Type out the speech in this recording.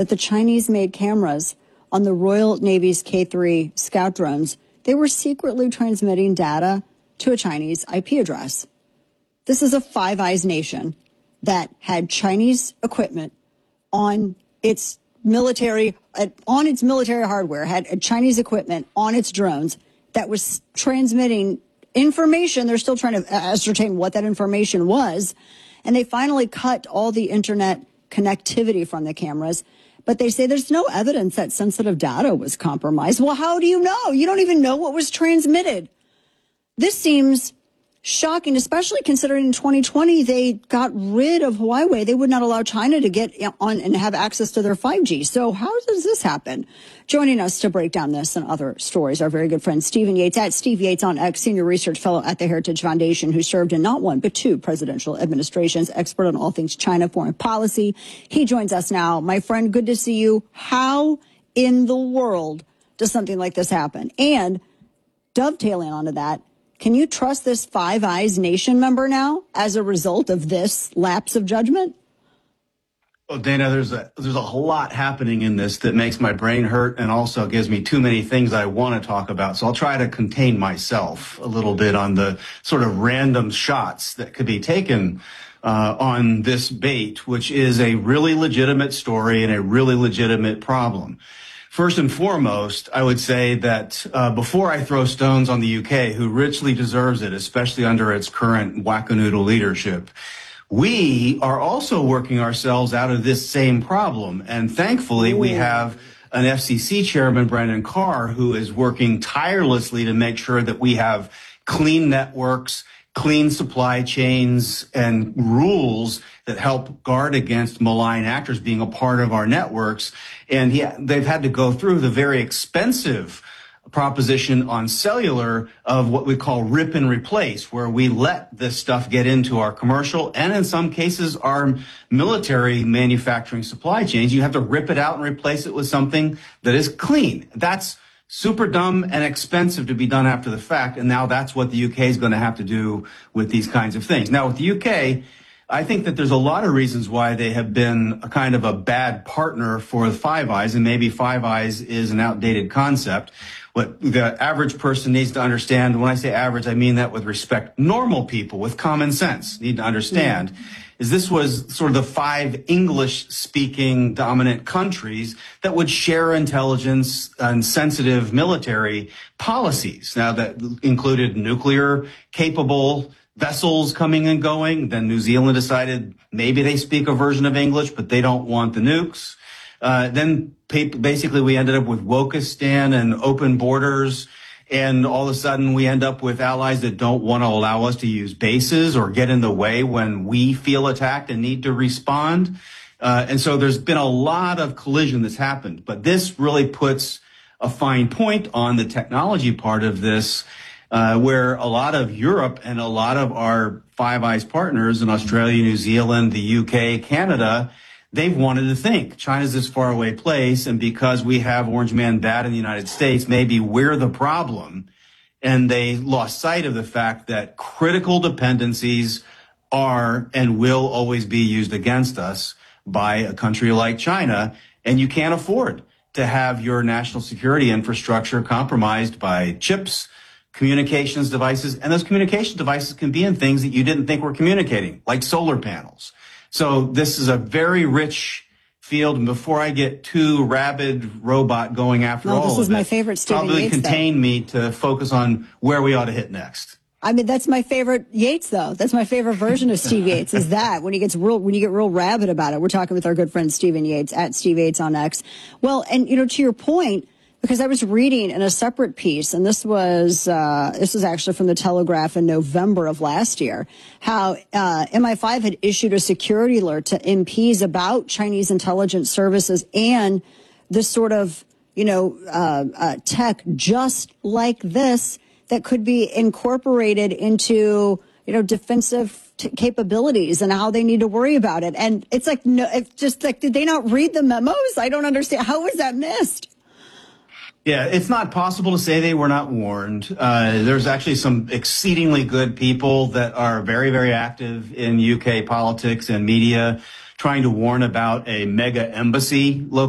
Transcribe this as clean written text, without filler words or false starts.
that the Chinese made cameras on the Royal Navy's K-3 scout drones, they were secretly transmitting data to a Chinese IP address. This is a Five Eyes nation that had Chinese equipment on its military hardware, had Chinese equipment on its drones that was transmitting information. They're still trying to ascertain what that information was. And they finally cut all the internet connectivity from the cameras. But they say there's no evidence that sensitive data was compromised. Well, how do you know? You don't even know what was transmitted. This seems shocking, especially considering in 2020 they got rid of Huawei. They would not allow China to get on and have access to their 5G. So how does this happen? Joining us to break down this and other stories, our very good friend Stephen Yates at Steve Yates on X, senior research fellow at the Heritage Foundation, who served in not one but two presidential administrations, expert on all things China foreign policy. He joins us now. My friend, good to see you. How in the world does something like this happen? And dovetailing onto that, can you trust this Five Eyes nation member now as a result of this lapse of judgment? Well, Dana, there's a whole lot happening in this that makes my brain hurt and also gives me too many things I want to talk about. So I'll try to contain myself a little bit on the sort of random shots that could be taken on this bait, which is a really legitimate story and a really legitimate problem. First and foremost, I would say that before I throw stones on the UK, who richly deserves it, especially under its current wackadoodle leadership, we are also working ourselves out of this same problem. And thankfully, we have an FCC chairman, Brendan Carr, who is working tirelessly to make sure that we have clean networks, clean supply chains, and rules that help guard against malign actors being a part of our networks. And they've had to go through the very expensive proposition on cellular of what we call rip and replace, where we let this stuff get into our commercial and in some cases our military manufacturing supply chains. You have to rip it out and replace it with something that is clean. That's super dumb and expensive to be done after the fact. And now that's what the UK is going to have to do with these kinds of things. Now, with the UK, I think that there's a lot of reasons why they have been a kind of a bad partner for the Five Eyes, and maybe Five Eyes is an outdated concept. What the average person needs to understand, when I say average, I mean that with respect, normal people with common sense need to understand, is this was sort of the five English-speaking dominant countries that would share intelligence and sensitive military policies. Now, that included nuclear-capable vessels coming and going. Then New Zealand decided maybe they speak a version of English, but they don't want the nukes. Then basically we ended up with Wokistan and open borders. And all of a sudden we end up with allies that don't want to allow us to use bases or get in the way when we feel attacked and need to respond. And so there's been a lot of collision that's happened. But this really puts a fine point on the technology part of this, where a lot of Europe and a lot of our Five Eyes partners in Australia, New Zealand, the UK, Canada, they've wanted to think China's this far away place, and because we have Orange Man bad in the United States, maybe we're the problem. And they lost sight of the fact that critical dependencies are and will always be used against us by a country like China, and you can't afford to have your national security infrastructure compromised by chips, communications devices, and those communication devices can be in things that you didn't think were communicating, like solar panels. So this is a very rich field, and before I get too rabid robot going after all this of is it, my favorite Stephen probably Yates, contain me to focus on where we ought to hit next. I mean, that's my favorite Yates, though. That's my favorite version of Steve Yates, is that when you get real rabid about it. We're talking with our good friend Stephen Yates at Steve Yates on X. Well, and to your point, because I was reading in a separate piece, and this was actually from the Telegraph in November of last year, how MI5 had issued a security alert to MPs about Chinese intelligence services and this sort of tech just like this that could be incorporated into defensive capabilities and how they need to worry about it. And it's like, no, it's just like, did they not read the memos? I don't understand. How was that missed? Yeah, it's not possible to say they were not warned. There's actually some exceedingly good people that are very, very active in UK politics and media trying to warn about a mega embassy location